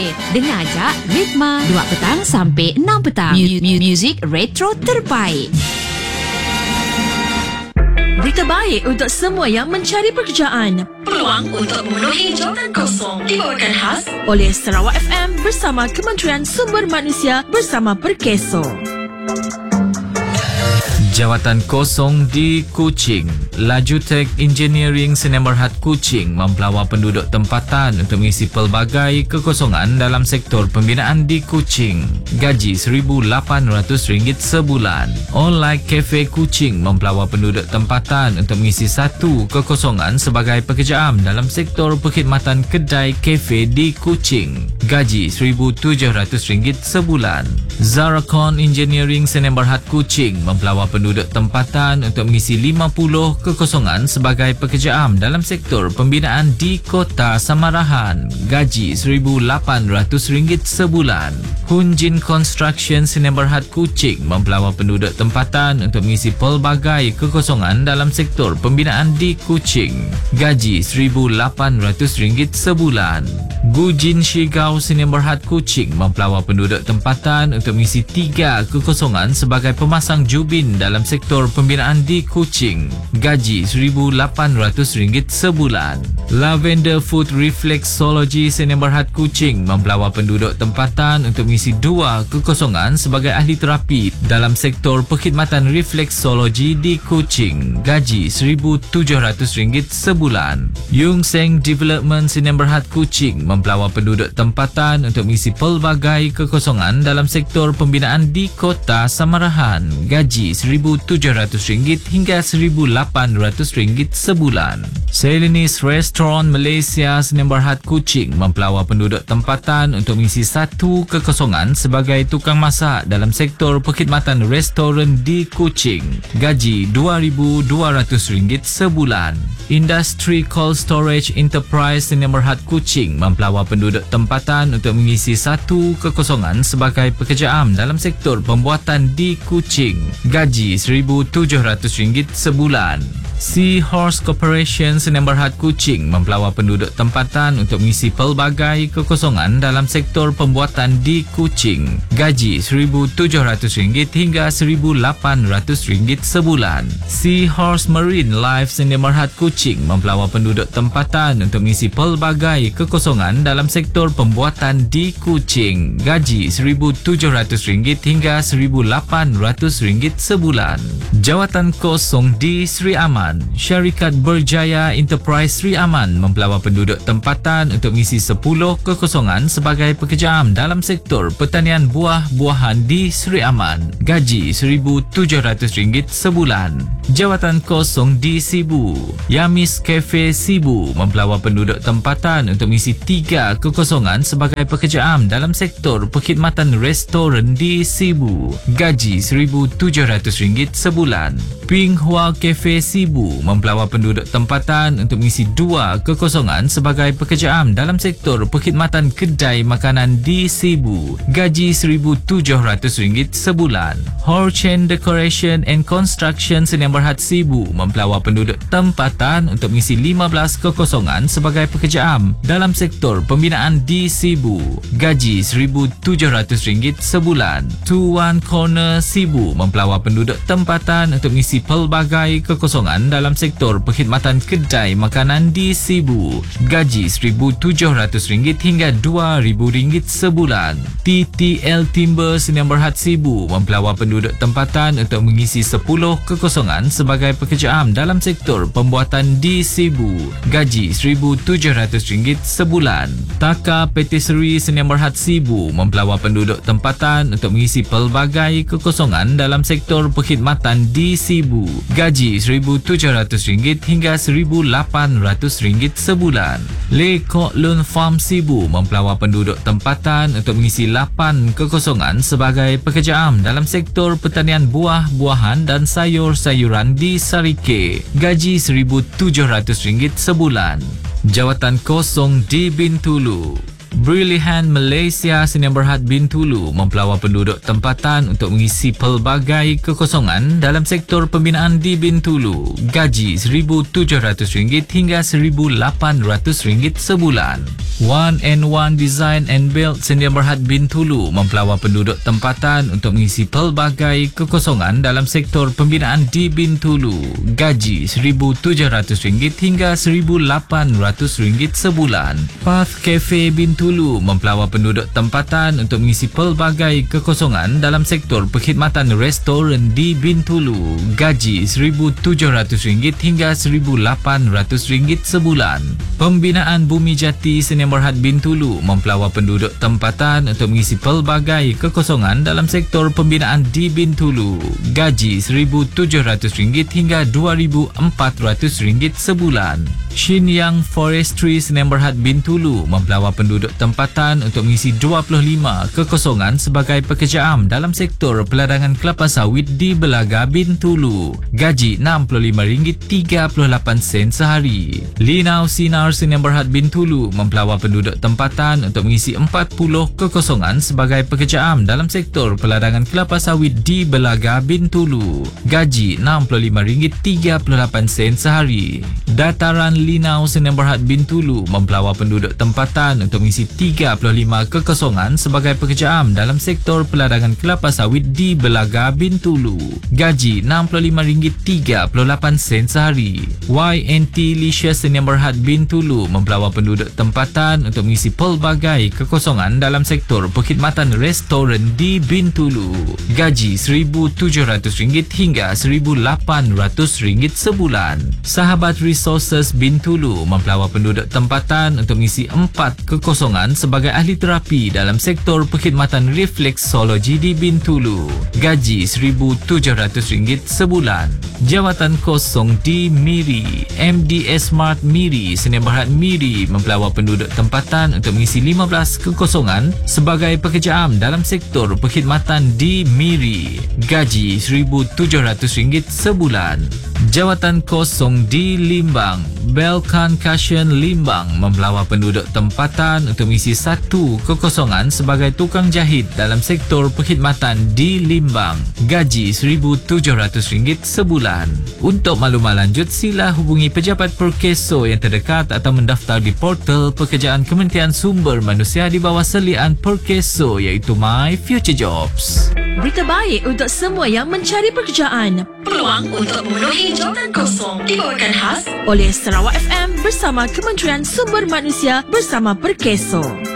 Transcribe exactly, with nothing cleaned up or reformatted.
Cafe. Dengar ajak Ritma dua petang sampai enam petang. Mu- mu- Muzik retro terbaik. Berita baik untuk semua yang mencari pekerjaan. Peluang untuk memenuhi jawatan kosong dibawakan khas oleh Sarawak F M bersama Kementerian Sumber Manusia bersama Perkeso. Jawatan kosong di Kuching. Lajutek Engineering Sdn Bhd Kuching mempelawar penduduk tempatan untuk mengisi pelbagai kekosongan dalam sektor pembinaan di Kuching. Gaji seribu lapan ratus ringgit sebulan. All Like Cafe Kuching mempelawar penduduk tempatan untuk mengisi satu kekosongan sebagai pekerja am dalam sektor perkhidmatan kedai kafe di Kuching. Gaji seribu tujuh ratus ringgit sebulan. Zaracon Engineering Sdn Bhd Kuching mempelawar penduduk tempatan untuk mengisi lima puluh kekosongan sebagai pekerja am dalam sektor pembinaan di Kota Samarahan. Gaji seribu lapan ratus ringgit sebulan. Hunjin Construction Sdn Bhd Kuching mempelawar penduduk tempatan untuk mengisi pelbagai kekosongan dalam sektor pembinaan di Kuching. Gaji seribu lapan ratus ringgit sebulan. Gujin Shigao Sdn Bhd Kuching mempelawar penduduk tempatan untuk mengisi tiga kekosongan sebagai pemasang jubin dalam sektor pembinaan di Kuching. Gaji seribu lapan ratus ringgit sebulan. Lavender Food Reflexology Sdn Bhd Kuching mempelawar penduduk tempatan untuk mengisi dua kekosongan sebagai ahli terapi dalam sektor perkhidmatan reflexology di Kuching. Gaji seribu tujuh ratus ringgit sebulan. Yung Seng Development Sdn Bhd Kuching mempelawar penduduk tempatan untuk mengisi pelbagai kekosongan dalam sektor pembinaan di Kota Samarahan. Gaji seribu tujuh ratus ringgit hingga seribu lapan ratus ringgit sebulan. Selenis Restaurant Malaysia Sdn Bhd Kuching mempelawar penduduk tempatan untuk mengisi satu kekosongan sebagai tukang masak dalam sektor perkhidmatan restoran di Kuching. Gaji dua ribu dua ratus ringgit sebulan. Industri Cold Storage Enterprise Sdn Bhd Kuching mempelawar penduduk tempatan untuk mengisi satu kekosongan sebagai pekerja am dalam sektor pembuatan di Kuching. Gaji seribu tujuh ratus ringgit sebulan. Seahorse Corporation Sdn Bhd Kuching mempelawar penduduk tempatan untuk mengisi pelbagai kekosongan dalam sektor pembuatan di Kuching. Gaji seribu tujuh ratus ringgit hingga seribu lapan ratus ringgit sebulan. Seahorse Marine Life Sdn Bhd Kuching mempelawar penduduk tempatan untuk mengisi pelbagai kekosongan dalam sektor pembuatan di Kuching. Gaji seribu tujuh ratus ringgit hingga seribu lapan ratus ringgit sebulan. Jawatan kosong di Sri Aman. Syarikat Berjaya Enterprise Sri Aman mempelawar penduduk tempatan untuk mengisi sepuluh kekosongan sebagai pekerja am dalam sektor pertanian buah-buahan di Sri Aman. Gaji seribu tujuh ratus ringgit sebulan. Jawatan kosong di Sibu. Yamis Cafe Sibu mempelawar penduduk tempatan untuk mengisi tiga kekosongan sebagai pekerja am dalam sektor perkhidmatan restoran di Sibu. Gaji seribu tujuh ratus ringgit sebulan. Pinghua Cafe Sibu mempelawar penduduk tempatan untuk mengisi dua kekosongan sebagai pekerja am dalam sektor perkhidmatan kedai makanan di Sibu. Gaji seribu tujuh ratus ringgit sebulan. Horchen Decoration and Construction Sdn Bhd Sibu mempelawar penduduk tempatan untuk mengisi lima belas kekosongan sebagai pekerja am dalam sektor pembinaan di Sibu. Gaji seribu tujuh ratus ringgit sebulan. Tuan Corner Sibu mempelawar penduduk tempatan untuk mengisi pelbagai kekosongan dalam sektor perkhidmatan kedai makanan di Sibu. Gaji seribu tujuh ratus ringgit hingga dua ribu ringgit sebulan. T T L Timber Sdn Bhd Sibu mempelawar penduduk tempatan untuk mengisi sepuluh kekosongan sebagai pekerja am dalam sektor pembuatan di Sibu. Gaji seribu tujuh ratus ringgit sebulan. Taka Patisserie Sdn Bhd Sibu mempelawar penduduk tempatan untuk mengisi pelbagai kekosongan dalam sektor perkhidmatan di Sibu. Gaji seribu tujuh ratus ringgit hingga seribu lapan ratus ringgit sebulan. Le Kok Lun Farm Sibu mempelawar penduduk tempatan untuk mengisi lapan kekosongan sebagai pekerja am dalam sektor pertanian buah-buahan dan sayur-sayuran di Sarike. Gaji seribu tujuh ratus ringgit sebulan. Jawatan kosong di Bintulu. Brilliant Malaysia Sdn Bhd Bintulu mempelawar penduduk tempatan untuk mengisi pelbagai kekosongan dalam sektor pembinaan di Bintulu. Gaji seribu tujuh ratus ringgit hingga seribu lapan ratus ringgit sebulan. One and One Design and Build Sedia Berhad Bintulu mempelawa penduduk tempatan untuk mengisi pelbagai kekosongan dalam sektor pembinaan di Bintulu. Gaji seribu tujuh ratus ringgit hingga seribu lapan ratus ringgit sebulan. Path Cafe Bintulu mempelawa penduduk tempatan untuk mengisi pelbagai kekosongan dalam sektor perkhidmatan restoran di Bintulu. Gaji seribu tujuh ratus ringgit hingga seribu lapan ratus ringgit sebulan. Pembinaan Bumi Jati Sedia Berhad Bintulu mempelawa penduduk tempatan untuk mengisi pelbagai kekosongan dalam sektor pembinaan di Bintulu. Gaji seribu tujuh ratus ringgit hingga dua ribu empat ratus ringgit sebulan. Shinyang Forestry Sedia Berhad Bintulu mempelawa penduduk tempatan untuk mengisi dua puluh lima kekosongan sebagai pekerja am dalam sektor peladangan kelapa sawit di Belaga Bintulu. Gaji enam puluh lima ringgit tiga puluh lapan sen sehari. Linau Sinar Sedia Berhad Bintulu mempelawa penduduk tempatan untuk mengisi empat puluh kekosongan sebagai pekerja am dalam sektor peladangan kelapa sawit di Belaga Bintulu. Gaji enam puluh lima ringgit tiga puluh lapan sen sehari. Dataran Linau Sedia Berhad Bintulu mempelawa penduduk tempatan untuk mengisi tiga puluh lima kekosongan sebagai pekerja am dalam sektor peladangan kelapa sawit di Belaga Bintulu. Gaji enam puluh lima ringgit tiga puluh lapan sen sehari. Y N T Leisure Sedia Berhad Bintulu mempelawa penduduk tempatan untuk mengisi pelbagai kekosongan dalam sektor perkhidmatan restoran di Bintulu. Gaji seribu tujuh ratus ringgit hingga seribu lapan ratus ringgit sebulan. Sahabat Resources Bintulu mempelawa penduduk tempatan untuk mengisi empat kekosongan sebagai ahli terapi dalam sektor perkhidmatan refleksologi di Bintulu. Gaji seribu tujuh ratus ringgit sebulan. Jawatan kosong di Miri. M D S Smart Miri Sedia Berhad Miri mempelawa penduduk tempatan untuk mengisi lima belas kekosongan sebagai pekerja am dalam sektor perkhidmatan di Miri. Gaji seribu tujuh ratus ringgit sebulan. Jawatan kosong di Limbang. Belkan Cushion Limbang mempelawa penduduk tempatan untuk mengisi satu kekosongan sebagai tukang jahit dalam sektor perkhidmatan di Limbang. Gaji seribu tujuh ratus ringgit sebulan. Untuk maklumat lanjut, sila hubungi pejabat Perkeso yang terdekat atau mendaftar di portal pekerjaan Kementerian Sumber Manusia di bawah selian Perkeso iaitu My Future Jobs. Berita baik untuk semua yang mencari pekerjaan. Peluang untuk memenuhi jawatan kosong dibawakan khas oleh Sarawak F M bersama Kementerian Sumber Manusia bersama Perkeso.